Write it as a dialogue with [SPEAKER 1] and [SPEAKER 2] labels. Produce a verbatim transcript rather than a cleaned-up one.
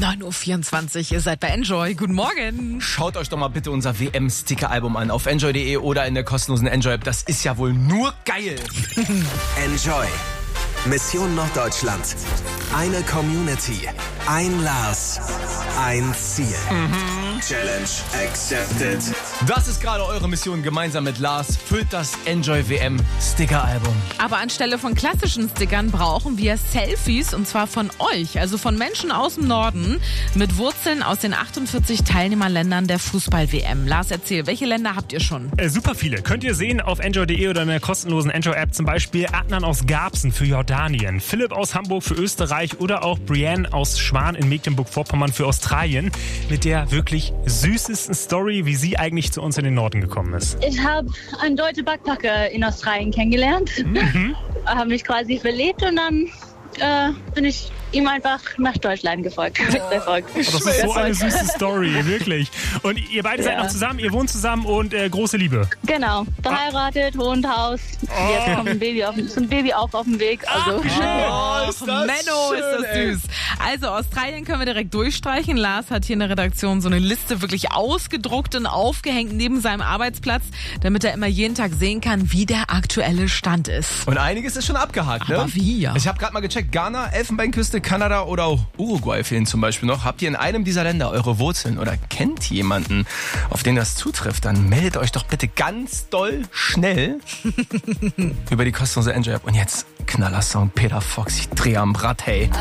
[SPEAKER 1] neun Uhr vierundzwanzig, ihr seid bei Enjoy. Guten Morgen.
[SPEAKER 2] Schaut euch doch mal bitte unser W M-Sticker-Album an auf enjoy punkt de oder in der kostenlosen Enjoy-App. Das ist ja wohl nur geil.
[SPEAKER 3] Enjoy. Mission Norddeutschland. Eine Community. Ein Lars. Ein Ziel. Mhm. Challenge accepted.
[SPEAKER 2] Das ist gerade eure Mission. Gemeinsam mit Lars füllt das Enjoy W M Sticker-Album.
[SPEAKER 1] Aber anstelle von klassischen Stickern brauchen wir Selfies, und zwar von euch, also von Menschen aus dem Norden mit Wurzeln aus den achtundvierzig Teilnehmerländern der Fußball-W M. Lars, erzähl, welche Länder habt ihr schon?
[SPEAKER 4] Äh, super viele. Könnt ihr sehen auf enjoy punkt de oder in der kostenlosen Enjoy-App. Zum Beispiel Adnan aus Garbsen für Jordanien, Philipp aus Hamburg für Österreich oder auch Brienne aus Schwan in Mecklenburg-Vorpommern für Australien mit der wirklich süßesten Story, wie sie eigentlich zu uns in den Norden gekommen ist.
[SPEAKER 5] Ich habe einen deutschen Backpacker in Australien kennengelernt, mhm. habe mich quasi verliebt und dann äh, bin ich ihm einfach nach Deutschland gefolgt. Oh,
[SPEAKER 4] das ist so eine süße Story, wirklich. Und ihr beide ja. seid noch zusammen, ihr wohnt zusammen und äh, große Liebe.
[SPEAKER 5] Genau, verheiratet, Hund, Haus. Oh. Jetzt kommt ein Baby, auf, ist ein Baby auch auf dem Weg. Also.
[SPEAKER 1] Oh, ist das Menno, ist das süß. Also Australien können wir direkt durchstreichen. Lars hat hier in der Redaktion so eine Liste wirklich ausgedruckt und aufgehängt neben seinem Arbeitsplatz, damit er immer jeden Tag sehen kann, wie der aktuelle Stand ist.
[SPEAKER 2] Und einiges ist schon abgehakt, ne?
[SPEAKER 1] Aber wie, ja.
[SPEAKER 2] Ich habe gerade mal gecheckt, Ghana, Elfenbeinküste, Kanada oder auch Uruguay fehlen zum Beispiel noch. Habt ihr in einem dieser Länder eure Wurzeln oder kennt jemanden, auf den das zutrifft, dann meldet euch doch bitte ganz doll schnell über die kostenlose Enjoy-App. Und jetzt Knallersong Peter Fox, ich dreh am Rad, hey.